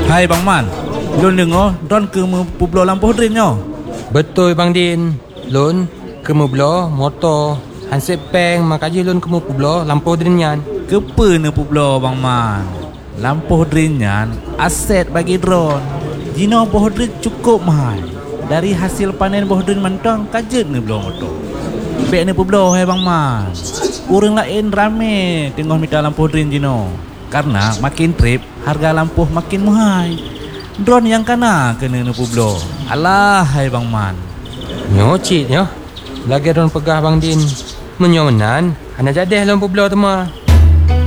Hai Bang Man, Lun dengar Don ke Pueblo Lampuh Drin nyo. Betul Bang Din. Lun ke Pueblo motor handset peng makaji lun ke Pueblo Lampuh Drin nyan. Kepa ne Pueblo Bang Man. Lampuh Drin nyan aset bagi drone. Jino boh drin cukup mahal. Dari hasil panen boh drin mentang kajet ne belum motor. Bek ne Pueblo hai Bang Man. Urang lain rame tengok mita lampuh drin jino. Karena makin trip harga lampuh makin mahal. Drone yang kena kena ne Pueblo. Alah hai Bang Man. Nyocit nyo. Lagi drone pegah Bang Din. Menyomenan hanya jadeh lun Pueblo tu mah.